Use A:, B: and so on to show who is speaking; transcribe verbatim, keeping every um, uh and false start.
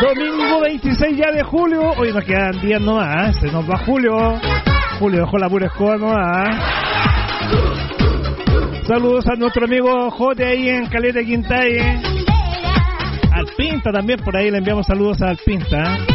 A: Domingo veintiséis ya de julio. Hoy nos quedan días nomás, ¿eh? Se nos va Julio. Julio dejó la pura escoba nomás. Saludos a nuestro amigo Jote ahí en Caleta Quintay. Al Pinta también, por ahí le enviamos saludos al Pinta.